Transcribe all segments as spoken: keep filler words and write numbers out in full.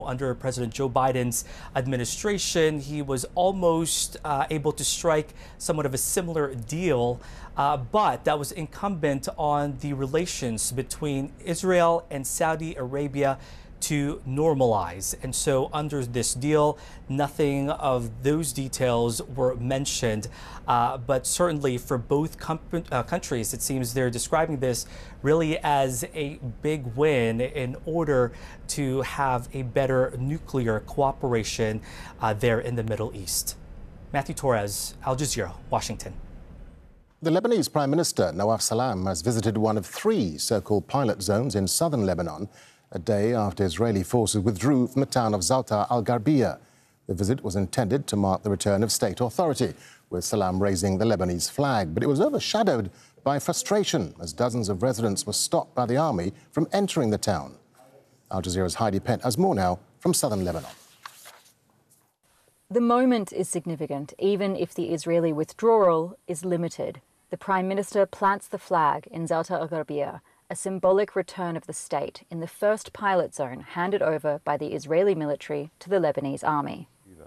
Under President Joe Biden's administration, he was almost uh, able to strike somewhat of a similar deal, uh, but that was incumbent on the relations between Israel and Saudi Arabia to normalize. And so under this deal, nothing of those details were mentioned. Uh, but certainly for both uh, countries, it seems they're describing this really as a big win in order to have a better nuclear cooperation uh, there in the Middle East. Matthew Torres, Al Jazeera, Washington. The Lebanese Prime Minister, Nawaf Salam, has visited one of three so-called pilot zones in southern Lebanon, a day after Israeli forces withdrew from the town of Zawta al-Gharbiyya. The visit was intended to mark the return of state authority, with Salam raising the Lebanese flag. But it was overshadowed by frustration as dozens of residents were stopped by the army from entering the town. Al Jazeera's Heidi Pett has more now from southern Lebanon. The moment is significant, even if the Israeli withdrawal is limited. The Prime Minister plants the flag in Zawta al-Gharbiyya, a symbolic return of the state in the first pilot zone handed over by the Israeli military to the Lebanese army.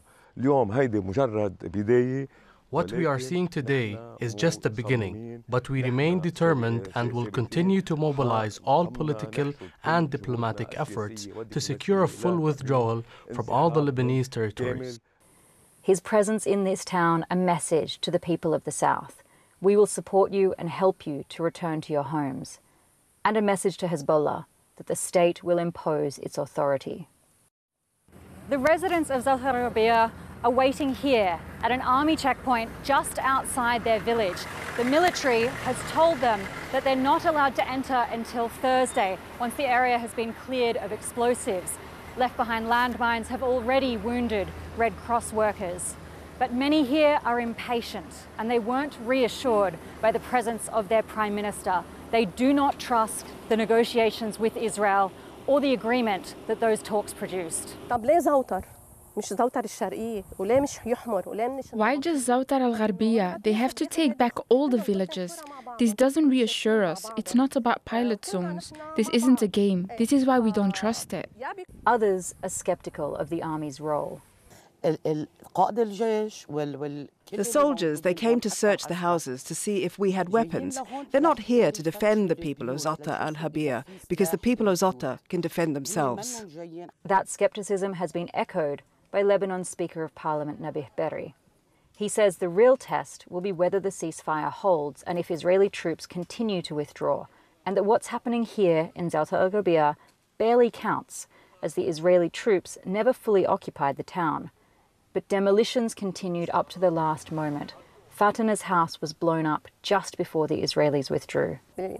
What we are seeing today is just the beginning, but we remain determined and will continue to mobilize all political and diplomatic efforts to secure a full withdrawal from all the Lebanese territories. His presence in this town a message to the people of the south. We will support you and help you to return to your homes. And a message to Hezbollah that the state will impose its authority. The residents of Zawta al-Gharbiyya are waiting here at an army checkpoint just outside their village. The military has told them that they're not allowed to enter until Thursday, once the area has been cleared of explosives. Left behind landmines have already wounded Red Cross workers. But many here are impatient, and they weren't reassured by the presence of their Prime Minister. They do not trust the negotiations with Israel or the agreement that those talks produced. Why just Zawta al-Gharbiyya? They have to take back all the villages. This doesn't reassure us. It's not about pilot zones. This isn't a game. This is why we don't trust it. Others are skeptical of the army's role. The soldiers, they came to search the houses to see if we had weapons. They're not here to defend the people of Zawta al-Gharbiyya, because the people of Zawta can defend themselves. That skepticism has been echoed by Lebanon's Speaker of Parliament, Nabih Berri. He says the real test will be whether the ceasefire holds and if Israeli troops continue to withdraw, and that what's happening here in Zawta al-Gharbiyya barely counts, as the Israeli troops never fully occupied the town. But demolitions continued up to the last moment. Fatana's house was blown up just before the Israelis withdrew.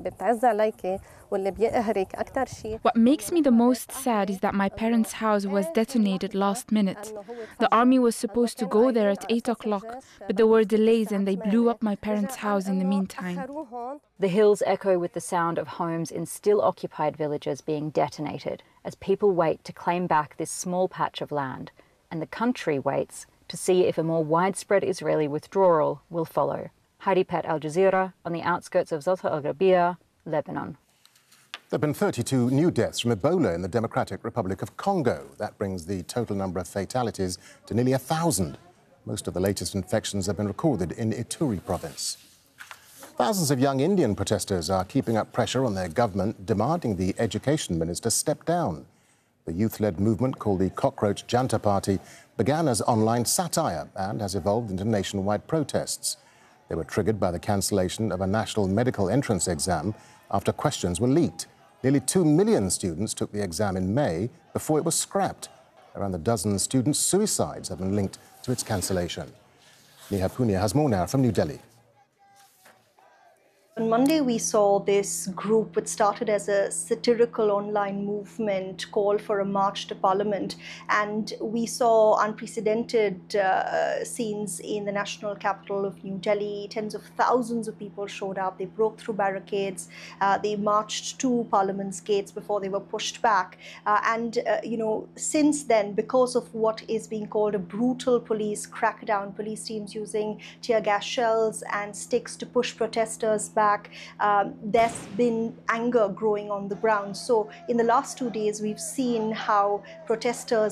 What makes me the most sad is that my parents' house was detonated last minute. The army was supposed to go there at eight o'clock, but there were delays and they blew up my parents' house in the meantime. The hills echo with the sound of homes in still occupied villages being detonated as people wait to claim back this small patch of land. And the country waits to see if a more widespread Israeli withdrawal will follow. Heidi Pett, Al Jazeera, on the outskirts of Zawta al-Gharbiyya, Lebanon. There have been thirty-two new deaths from Ebola in the Democratic Republic of Congo. That brings the total number of fatalities to nearly a thousand. Most of the latest infections have been recorded in Ituri province. Thousands of young Indian protesters are keeping up pressure on their government, demanding the education minister step down. The youth-led movement, called the Cockroach Janta Party, began as online satire and has evolved into nationwide protests. They were triggered by the cancellation of a national medical entrance exam after questions were leaked. Nearly two million students took the exam in May before it was scrapped. Around a dozen student suicides have been linked to its cancellation. Neha Punia has more now from New Delhi. On Monday, we saw this group, which started as a satirical online movement, call for a march to Parliament. And we saw unprecedented uh, scenes in the national capital of New Delhi. Tens of thousands of people showed up. They broke through barricades. Uh, they marched to Parliament's gates before they were pushed back. Uh, and, uh, you know, since then, because of what is being called a brutal police crackdown, police teams using tear gas shells and sticks to push protesters back, Back, um, there's been anger growing on the ground. So in the last two days, we've seen how protesters